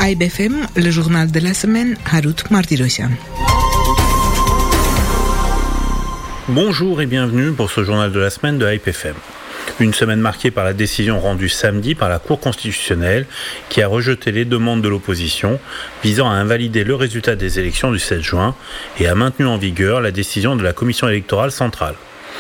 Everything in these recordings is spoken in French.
AIBFM, le journal de la semaine, Harout Martirosyan. Bonjour et bienvenue pour ce journal de la semaine de AIBFM. Une semaine marquée par la décision rendue samedi par la Cour constitutionnelle qui a rejeté les demandes de l'opposition visant à invalider le résultat des élections du 7 juin et a maintenu en vigueur la décision de la Commission électorale centrale.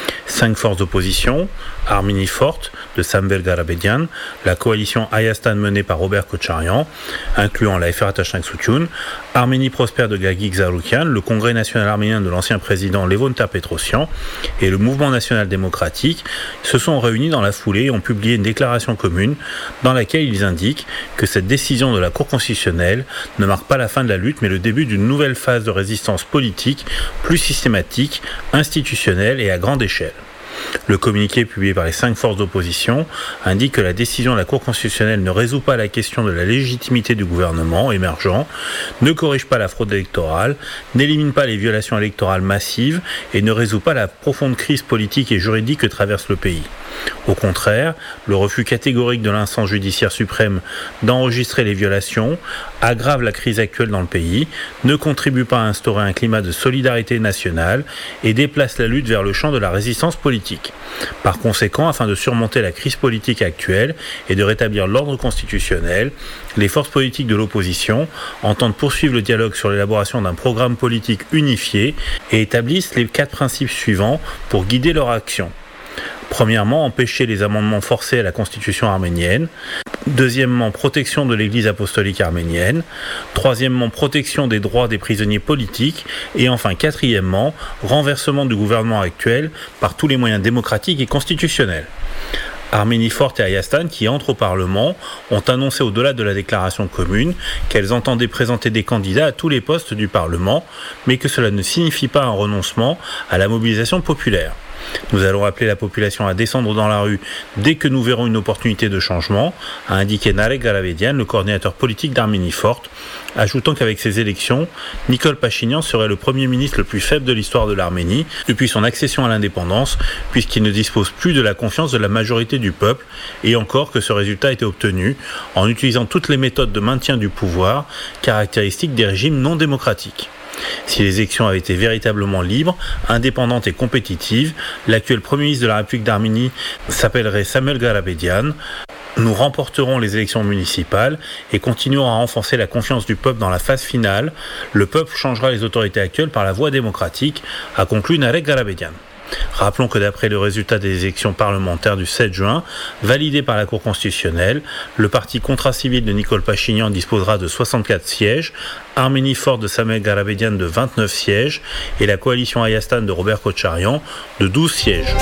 5 forces d'opposition, Arménie forte de Samuel Garabedian, la coalition Hayastan menée par Robert Kocharyan, incluant la FR Atashank Soutoun, Arménie prospère de Gagik Zaroukian, le Congrès national arménien de l'ancien président Levon Petrosyan et le Mouvement national démocratique se sont réunis dans la foulée et ont publié une déclaration commune dans laquelle ils indiquent que cette décision de la Cour constitutionnelle ne marque pas la fin de la lutte mais le début d'une nouvelle phase de résistance politique plus systématique, institutionnelle et à grande échelle. Le communiqué publié par les 5 forces d'opposition indique que la décision de la Cour constitutionnelle ne résout pas la question de la légitimité du gouvernement émergent, ne corrige pas la fraude électorale, n'élimine pas les violations électorales massives et ne résout pas la profonde crise politique et juridique que traverse le pays. Au contraire, le refus catégorique de l'instance judiciaire suprême d'enregistrer les violations aggrave la crise actuelle dans le pays, ne contribue pas à instaurer un climat de solidarité nationale et déplace la lutte vers le champ de la résistance politique. Par conséquent, afin de surmonter la crise politique actuelle et de rétablir l'ordre constitutionnel, les forces politiques de l'opposition entendent poursuivre le dialogue sur l'élaboration d'un programme politique unifié et établissent les 4 principes suivants pour guider leur action. Premièrement, empêcher les amendements forcés à la constitution arménienne. Deuxièmement, protection de l'Église apostolique arménienne. Troisièmement, protection des droits des prisonniers politiques. Et enfin, quatrièmement, renversement du gouvernement actuel par tous les moyens démocratiques et constitutionnels. Arménie forte et Hayastan, qui entrent au Parlement, ont annoncé au-delà de la déclaration commune qu'elles entendaient présenter des candidats à tous les postes du Parlement, mais que cela ne signifie pas un renoncement à la mobilisation populaire. Nous allons appeler la population à descendre dans la rue dès que nous verrons une opportunité de changement, a indiqué Narek Garabedian, le coordinateur politique d'Arménie forte, ajoutant qu'avec ces élections, Nikol Pachinian serait le premier ministre le plus faible de l'histoire de l'Arménie depuis son accession à l'indépendance, puisqu'il ne dispose plus de la confiance de la majorité du peuple, et encore que ce résultat a été obtenu en utilisant toutes les méthodes de maintien du pouvoir caractéristiques des régimes non démocratiques. Si les élections avaient été véritablement libres, indépendantes et compétitives, l'actuel Premier ministre de la République d'Arménie s'appellerait Samuel Garabedian. Nous remporterons les élections municipales et continuerons à renforcer la confiance du peuple dans la phase finale. Le peuple changera les autorités actuelles par la voie démocratique, a conclu Narek Garabedian. Rappelons que d'après le résultat des élections parlementaires du 7 juin, validé par la Cour constitutionnelle, le parti contrat-civil de Nikol Pachinian disposera de 64 sièges, Arménie forte de Samuel Garabedian de 29 sièges et la coalition Hayastan de Robert Kocharyan de 12 sièges.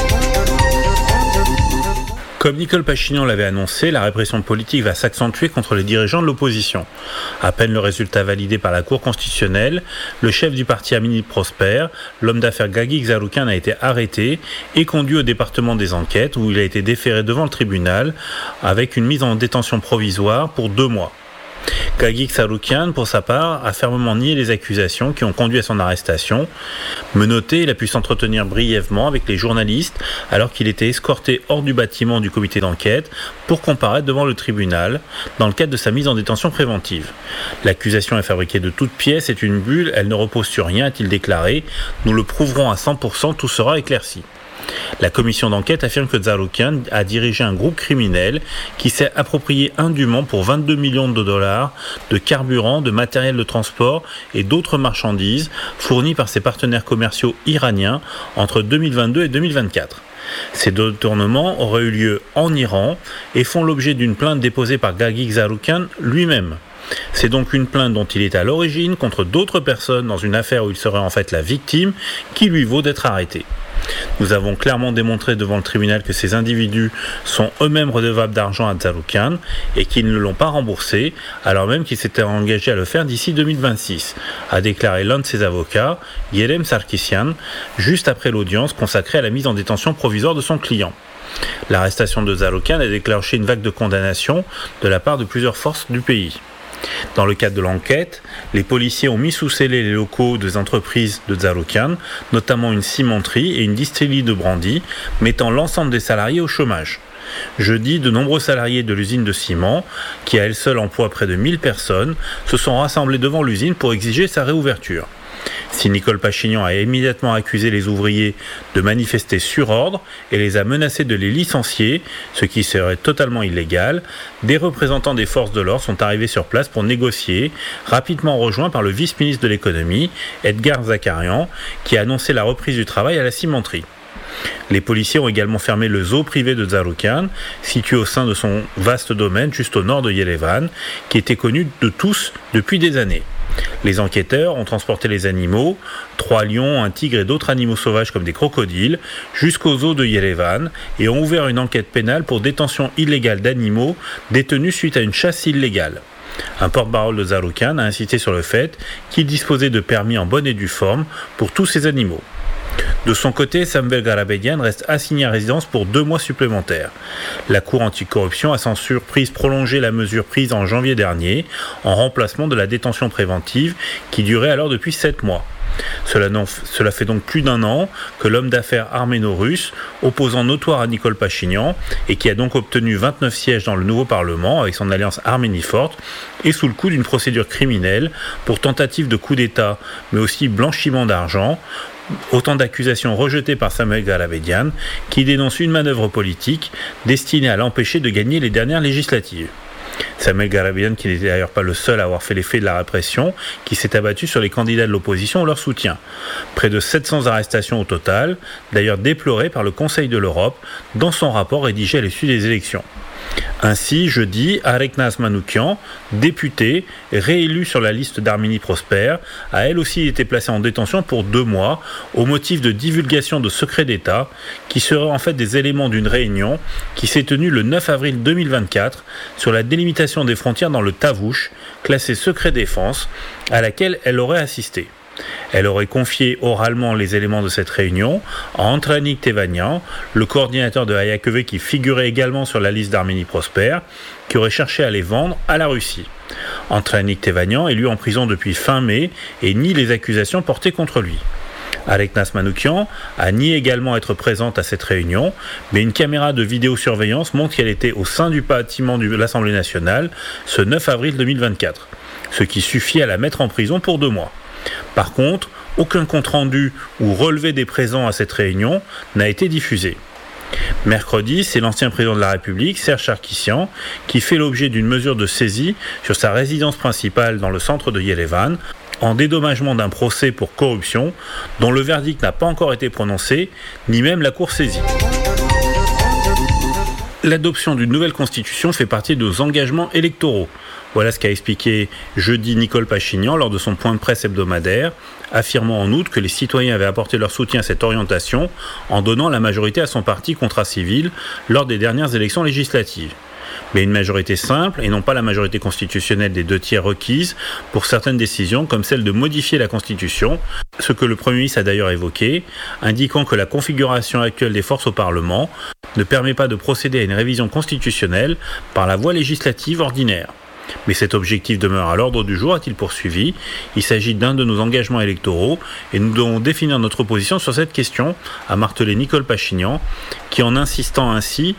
Comme Nikol Pachinian l'avait annoncé, la répression politique va s'accentuer contre les dirigeants de l'opposition. À peine le résultat validé par la Cour constitutionnelle, le chef du parti Arménie prospère, l'homme d'affaires Gagik Zaroukian, a été arrêté et conduit au département des enquêtes où il a été déféré devant le tribunal avec une mise en détention provisoire pour 2 mois. Gagik Zaroukian, pour sa part, a fermement nié les accusations qui ont conduit à son arrestation. Menotté, il a pu s'entretenir brièvement avec les journalistes alors qu'il était escorté hors du bâtiment du comité d'enquête pour comparaître devant le tribunal dans le cadre de sa mise en détention préventive. L'accusation est fabriquée de toutes pièces, c'est une bulle, elle ne repose sur rien, a-t-il déclaré. Nous le prouverons à 100%, tout sera éclairci. La commission d'enquête affirme que Zaroukian a dirigé un groupe criminel qui s'est approprié indûment pour 22 millions de dollars de carburant, de matériel de transport et d'autres marchandises fournies par ses partenaires commerciaux iraniens entre 2022 et 2024. Ces détournements auraient eu lieu en Iran et font l'objet d'une plainte déposée par Gagik Zaroukian lui-même. C'est donc une plainte dont il est à l'origine contre d'autres personnes dans une affaire où il serait en fait la victime qui lui vaut d'être arrêté. Nous avons clairement démontré devant le tribunal que ces individus sont eux-mêmes redevables d'argent à Zaroukian et qu'ils ne l'ont pas remboursé, alors même qu'ils s'étaient engagés à le faire d'ici 2026, a déclaré l'un de ses avocats, Yerem Sarkisian, juste après l'audience consacrée à la mise en détention provisoire de son client. L'arrestation de Zaroukian a déclenché une vague de condamnation de la part de plusieurs forces du pays. Dans le cadre de l'enquête, les policiers ont mis sous scellé les locaux des entreprises de Zaroukian, notamment une cimenterie et une distillerie de brandy, mettant l'ensemble des salariés au chômage. Jeudi, de nombreux salariés de l'usine de ciment, qui à elle seule emploie près de 1000 personnes, se sont rassemblés devant l'usine pour exiger sa réouverture. Si Nicole Pachinian a immédiatement accusé les ouvriers de manifester sur ordre et les a menacés de les licencier, ce qui serait totalement illégal, des représentants des forces de l'ordre sont arrivés sur place pour négocier, rapidement rejoints par le vice-ministre de l'économie, Edgar Zakarian, qui a annoncé la reprise du travail à la cimenterie. Les policiers ont également fermé le zoo privé de Zarukyan, situé au sein de son vaste domaine juste au nord de Yerevan, qui était connu de tous depuis des années. Les enquêteurs ont transporté les animaux, 3 lions, un tigre et d'autres animaux sauvages comme des crocodiles, jusqu'au zoo de Yerevan et ont ouvert une enquête pénale pour détention illégale d'animaux détenus suite à une chasse illégale. Un porte-parole de Zarukyan a insisté sur le fait qu'il disposait de permis en bonne et due forme pour tous ces animaux. De son côté, Samvel Garabedian reste assigné à résidence pour 2 mois supplémentaires. La Cour anticorruption a sans surprise prolongé la mesure prise en janvier dernier, en remplacement de la détention préventive qui durait alors depuis 7 mois. Cela fait donc plus d'1 an que l'homme d'affaires arméno-russe, opposant notoire à Nicole Pachinian et qui a donc obtenu 29 sièges dans le nouveau Parlement avec son alliance Arménie forte, est sous le coup d'une procédure criminelle pour tentative de coup d'État, mais aussi blanchiment d'argent. Autant d'accusations rejetées par Samvel Garabedian, qui dénonce une manœuvre politique destinée à l'empêcher de gagner les dernières législatives. Samvel Garabedian, qui n'était d'ailleurs pas le seul à avoir fait l'effet de la répression, qui s'est abattu sur les candidats de l'opposition ou leur soutien. Près de 700 arrestations au total, d'ailleurs déplorées par le Conseil de l'Europe dans son rapport rédigé à l'issue des élections. Ainsi, jeudi, Areknaz Manoukian, députée, réélue sur la liste d'Arménie Prospère, a elle aussi été placée en détention pour 2 mois au motif de divulgation de secrets d'État qui seraient en fait des éléments d'une réunion qui s'est tenue le 9 avril 2024 sur la délimitation des frontières dans le Tavouche, classé secret défense, à laquelle elle aurait assisté. Elle aurait confié oralement les éléments de cette réunion à Antranik Tevanian, le coordinateur de Hayakeve qui figurait également sur la liste d'Arménie Prospère, qui aurait cherché à les vendre à la Russie. Antranik Tevanian est lui en prison depuis fin mai et nie les accusations portées contre lui. Areknaz Manoukian a nié également être présente à cette réunion, mais une caméra de vidéosurveillance montre qu'elle était au sein du bâtiment de l'Assemblée nationale ce 9 avril 2024, ce qui suffit à la mettre en prison pour 2 mois. Par contre, aucun compte-rendu ou relevé des présents à cette réunion n'a été diffusé. Mercredi, c'est l'ancien président de la République, Serge Sarkissian, qui fait l'objet d'une mesure de saisie sur sa résidence principale dans le centre de Yerevan, en dédommagement d'un procès pour corruption, dont le verdict n'a pas encore été prononcé, ni même la Cour saisie. L'adoption d'une nouvelle constitution fait partie de nos engagements électoraux. Voilà ce qu'a expliqué jeudi Nicole Pachinian lors de son point de presse hebdomadaire, affirmant en outre que les citoyens avaient apporté leur soutien à cette orientation en donnant la majorité à son parti Contrat Civil lors des dernières élections législatives. Mais une majorité simple et non pas la majorité constitutionnelle des 2/3 requise pour certaines décisions comme celle de modifier la Constitution, ce que le Premier ministre a d'ailleurs évoqué, indiquant que la configuration actuelle des forces au Parlement ne permet pas de procéder à une révision constitutionnelle par la voie législative ordinaire. Mais cet objectif demeure à l'ordre du jour, a-t-il poursuivi. Il s'agit d'un de nos engagements électoraux et nous devons définir notre position sur cette question, a martelé Nicole Pachinian, qui en insistant ainsi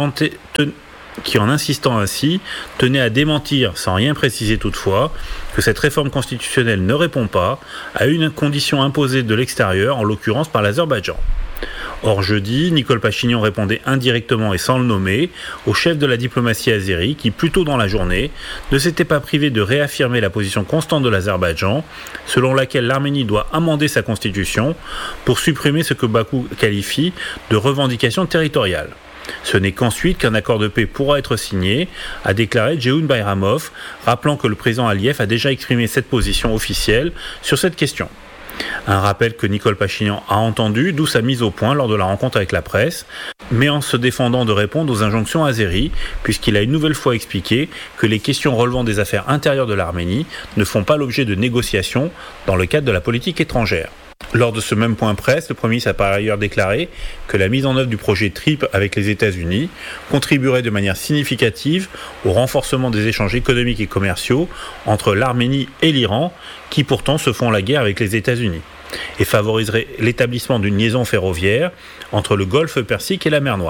tenait à démentir, sans rien préciser toutefois, que cette réforme constitutionnelle ne répond pas à une condition imposée de l'extérieur, en l'occurrence par l'Azerbaïdjan. Or jeudi, Nicole Pachinian répondait indirectement et sans le nommer au chef de la diplomatie azérie qui, plus tôt dans la journée, ne s'était pas privé de réaffirmer la position constante de l'Azerbaïdjan, selon laquelle l'Arménie doit amender sa constitution pour supprimer ce que Bakou qualifie de revendication territoriale. Ce n'est qu'ensuite qu'un accord de paix pourra être signé, a déclaré Jehoun Bayramov, rappelant que le président Aliyev a déjà exprimé cette position officielle sur cette question. Un rappel que Nicole Pachinian a entendu, d'où sa mise au point lors de la rencontre avec la presse, mais en se défendant de répondre aux injonctions azéries, puisqu'il a une nouvelle fois expliqué que les questions relevant des affaires intérieures de l'Arménie ne font pas l'objet de négociations dans le cadre de la politique étrangère. Lors de ce même point presse, le Premier ministre a par ailleurs déclaré que la mise en œuvre du projet TRIP avec les États-Unis contribuerait de manière significative au renforcement des échanges économiques et commerciaux entre l'Arménie et l'Iran, qui pourtant se font la guerre avec les États-Unis, et favoriserait l'établissement d'une liaison ferroviaire entre le Golfe Persique et la mer Noire.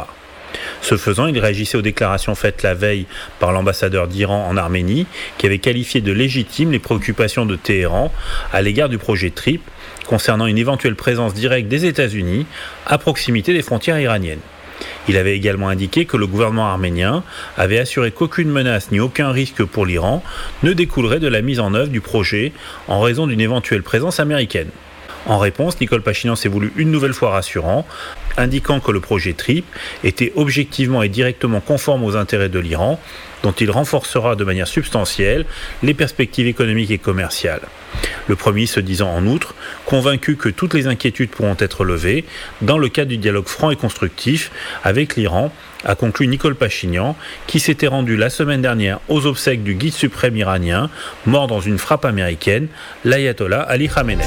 Ce faisant, il réagissait aux déclarations faites la veille par l'ambassadeur d'Iran en Arménie, qui avait qualifié de légitimes les préoccupations de Téhéran à l'égard du projet TRIP, concernant une éventuelle présence directe des États-Unis à proximité des frontières iraniennes. Il avait également indiqué que le gouvernement arménien avait assuré qu'aucune menace ni aucun risque pour l'Iran ne découlerait de la mise en œuvre du projet en raison d'une éventuelle présence américaine. En réponse, Nicole Pachinian s'est voulu une nouvelle fois rassurant, indiquant que le projet TRIP était objectivement et directement conforme aux intérêts de l'Iran, dont il renforcera de manière substantielle les perspectives économiques et commerciales. Le Premier se disant en outre convaincu que toutes les inquiétudes pourront être levées dans le cadre du dialogue franc et constructif avec l'Iran, a conclu Nicole Pachinian, qui s'était rendue la semaine dernière aux obsèques du guide suprême iranien, mort dans une frappe américaine, l'ayatollah Ali Khamenei.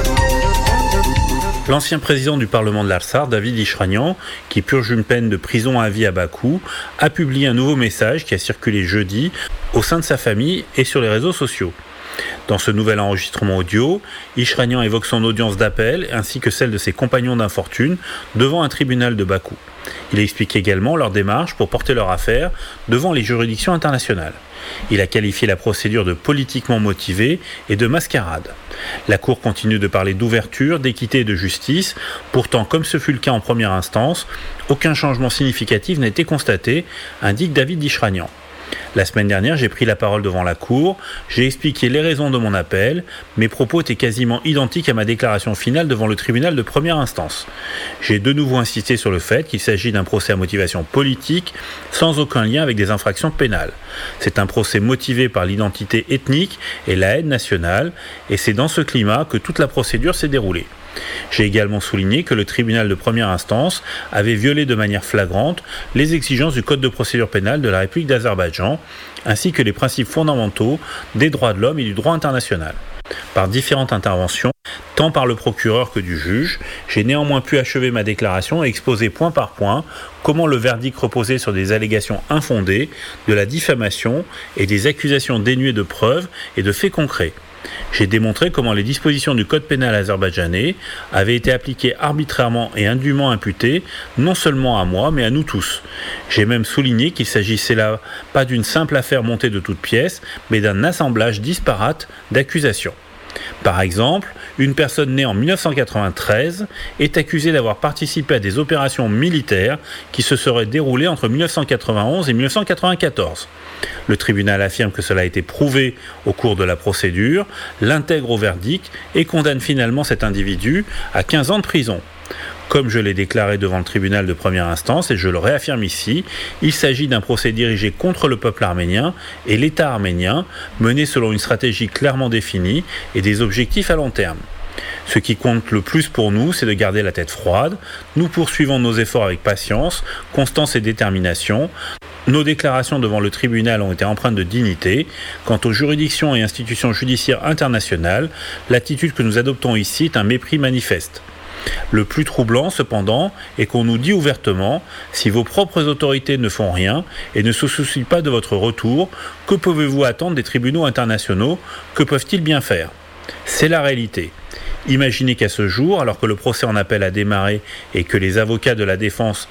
L'ancien président du Parlement de l'Artsakh, David Ishranian, qui purge une peine de prison à vie à Bakou, a publié un nouveau message qui a circulé jeudi au sein de sa famille et sur les réseaux sociaux. Dans ce nouvel enregistrement audio, Ishranian évoque son audience d'appel ainsi que celle de ses compagnons d'infortune devant un tribunal de Bakou. Il explique également leur démarche pour porter leur affaire devant les juridictions internationales. Il a qualifié la procédure de politiquement motivée et de mascarade. La Cour continue de parler d'ouverture, d'équité et de justice. Pourtant, comme ce fut le cas en première instance, aucun changement significatif n'a été constaté, indique David Ishranian. La semaine dernière, j'ai pris la parole devant la Cour, j'ai expliqué les raisons de mon appel, mes propos étaient quasiment identiques à ma déclaration finale devant le tribunal de première instance. J'ai de nouveau insisté sur le fait qu'il s'agit d'un procès à motivation politique, sans aucun lien avec des infractions pénales. C'est un procès motivé par l'identité ethnique et la haine nationale, et c'est dans ce climat que toute la procédure s'est déroulée. J'ai également souligné que le tribunal de première instance avait violé de manière flagrante les exigences du Code de procédure pénale de la République d'Azerbaïdjan, ainsi que les principes fondamentaux des droits de l'homme et du droit international. Par différentes interventions, tant par le procureur que du juge, j'ai néanmoins pu achever ma déclaration et exposer point par point comment le verdict reposait sur des allégations infondées, de la diffamation et des accusations dénuées de preuves et de faits concrets. J'ai démontré comment les dispositions du code pénal azerbaïdjanais avaient été appliquées arbitrairement et indûment imputées, non seulement à moi, mais à nous tous. J'ai même souligné qu'il s'agissait là pas d'une simple affaire montée de toutes pièces, mais d'un assemblage disparate d'accusations. Par exemple, une personne née en 1993 est accusée d'avoir participé à des opérations militaires qui se seraient déroulées entre 1991 et 1994. Le tribunal affirme que cela a été prouvé au cours de la procédure, l'intègre au verdict et condamne finalement cet individu à 15 ans de prison. Comme je l'ai déclaré devant le tribunal de première instance et je le réaffirme ici, il s'agit d'un procès dirigé contre le peuple arménien et l'État arménien, mené selon une stratégie clairement définie et des objectifs à long terme. Ce qui compte le plus pour nous, c'est de garder la tête froide. Nous poursuivons nos efforts avec patience, constance et détermination. Nos déclarations devant le tribunal ont été empreintes de dignité. Quant aux juridictions et institutions judiciaires internationales, l'attitude que nous adoptons ici est un mépris manifeste. Le plus troublant, cependant, est qu'on nous dit ouvertement « Si vos propres autorités ne font rien et ne se soucient pas de votre retour, que pouvez-vous attendre des tribunaux internationaux? Que peuvent-ils bien faire ?» C'est la réalité. Imaginez qu'à ce jour, alors que le procès en appel a démarré et que les avocats de la défense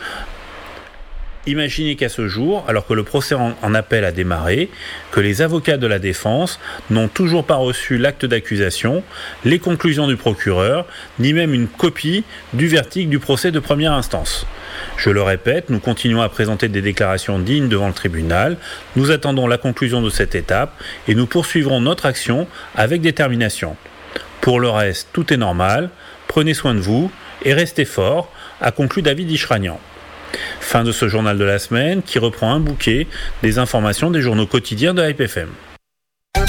n'ont toujours pas reçu l'acte d'accusation, les conclusions du procureur, ni même une copie du verdict du procès de première instance. Je le répète, nous continuons à présenter des déclarations dignes devant le tribunal, nous attendons la conclusion de cette étape et nous poursuivrons notre action avec détermination. Pour le reste, tout est normal, prenez soin de vous et restez forts, a conclu David Ishranian. Fin de ce journal de la semaine qui reprend un bouquet des informations des journaux quotidiens de Hype FM.